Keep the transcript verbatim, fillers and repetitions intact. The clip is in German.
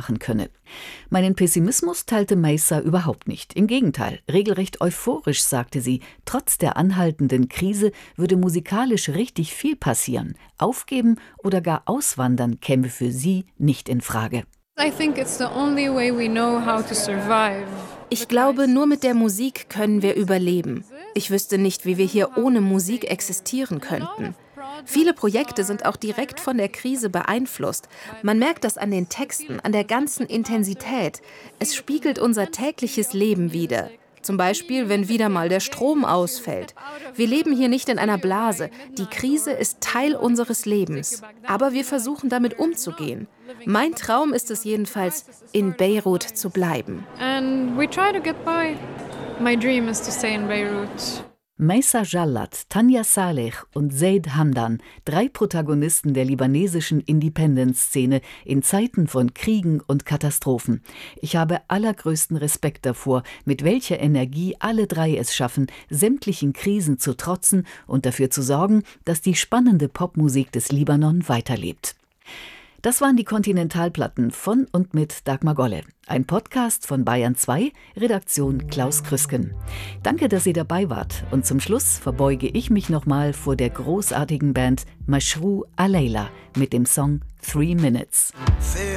machen könne. Meinen Pessimismus teilte Maysa überhaupt nicht. Im Gegenteil, regelrecht euphorisch sagte sie, trotz der anhaltenden Krise würde musikalisch richtig viel passieren. Aufgeben oder gar auswandern käme für sie nicht in Frage. Ich glaube, nur mit der Musik können wir überleben. Ich wüsste nicht, wie wir hier ohne Musik existieren könnten. Viele Projekte sind auch direkt von der Krise beeinflusst. Man merkt das an den Texten, an der ganzen Intensität. Es spiegelt unser tägliches Leben wider. Zum Beispiel, wenn wieder mal der Strom ausfällt. Wir leben hier nicht in einer Blase. Die Krise ist Teil unseres Lebens. Aber wir versuchen damit umzugehen. Mein Traum ist es jedenfalls, in Beirut zu bleiben. And we try to get by. My dream is to stay in Beirut. Maysa Jallat, Tanja Saleh und Zeid Hamdan, drei Protagonisten der libanesischen Independence-Szene in Zeiten von Kriegen und Katastrophen. Ich habe allergrößten Respekt davor, mit welcher Energie alle drei es schaffen, sämtlichen Krisen zu trotzen und dafür zu sorgen, dass die spannende Popmusik des Libanon weiterlebt. Das waren die Kontinentalplatten von und mit Dagmar Golle. Ein Podcast von Bayern zwei, Redaktion Klaus Krüsken. Danke, dass ihr dabei wart. Und zum Schluss verbeuge ich mich nochmal vor der großartigen Band Mashrou Alayla mit dem Song Three Minutes.